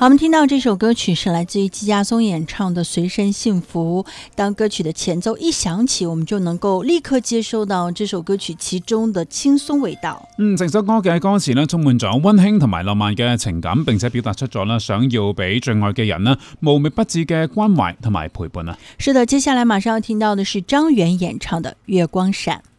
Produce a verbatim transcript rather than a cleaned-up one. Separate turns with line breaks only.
好，我们听到这首歌曲是来自于季家松演唱的《随身幸福》。当歌曲的前奏一響起，我們就能夠立刻接收到這首歌曲其中的輕鬆味道。
嗯，整首歌嘅歌詞咧充滿咗溫馨同埋浪漫嘅情感，並且表達出咗咧想要俾最愛嘅人咧無微不至嘅關懷同埋陪伴啊。
是的，接下來馬上要聽到的是張遠演唱的《月光閃》。